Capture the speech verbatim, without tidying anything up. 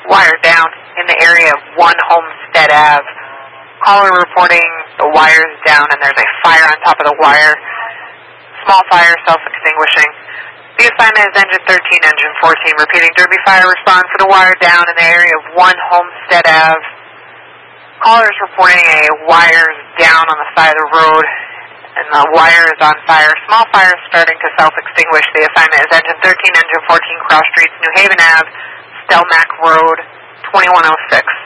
wire down in the area of one Homestead Ave. Caller reporting the wire's down and there's a fire on top of the wire. Small fire, self-extinguishing. The assignment is engine thirteen, engine fourteen. Repeating, Derby Fire responds to the wire down in the area of one Homestead Ave. Caller is reporting a wire's down on the side of the road and the wire is on fire. Small fire is starting to self-extinguish. The assignment is engine thirteen, engine fourteen, cross streets, New Haven Ave, Stelmack Road, twenty-one oh six.